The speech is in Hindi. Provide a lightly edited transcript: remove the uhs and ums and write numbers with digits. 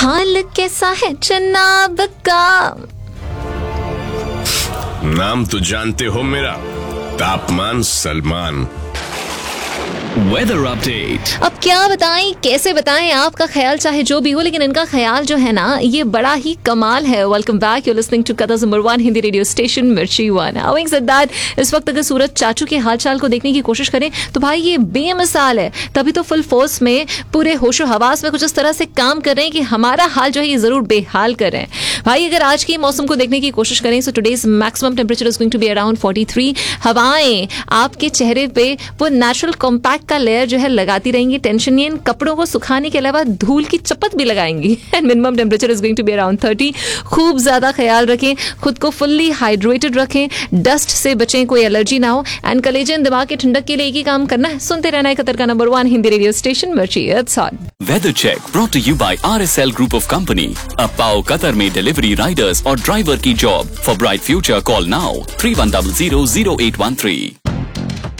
हाल कैसा है जनाब का? नाम तो जानते हो मेरा, तापमान सलमान। Weather update. अब क्या बताएं, कैसे बताएं, आपका ख्याल चाहे जो भी हो, लेकिन इनका ख्याल जो है ना ये बड़ा ही कमाल है। Welcome back, you listening to कता's number 1 Hindi radio station मिर्ची 1। हाउइंग सेड दैट, इस वक्त अगर सूरज चाचू के हालचाल को देखने की कोशिश करें तो भाई ये बेमिसाल है। तभी तो फुल फोर्स में पूरे होशो हवास में कुछ इस तरह से काम कर रहे हैं कि हमारा हाल जो है ये जरूर बेहाल कर रहे हैं। भाई अगर आज की मौसम को देखने की कोशिश करें so today's maximum temperature is going to be around 43। हवाएं आपके चेहरे पे वो नेचुरल कॉम्पैक्ट का लेयर जो है लगाती रहेंगी, टेंशन नहीं, इन कपड़ों को सुखाने के अलावा धूल की चपत भी लगाएंगी। And minimum temperature is going to be around 30। खूब ज्यादा ख्याल रखें, खुद को फुल्ली हाइड्रेटेड रखें, डस्ट से बचें, कोई एलर्जी ना हो। एंड कलेजे दिमाग के ठंडक के लिए एक ही काम करना है, सुनते रहना है कतर का नंबर 1 हिंदी रेडियो स्टेशन मिर्ची। It's hot. Weather check brought to you bye RSL group of company. अब पाओ कतर में डिलीवरी, राइडर्स और ड्राइवर की job. For bright future call now 31000813।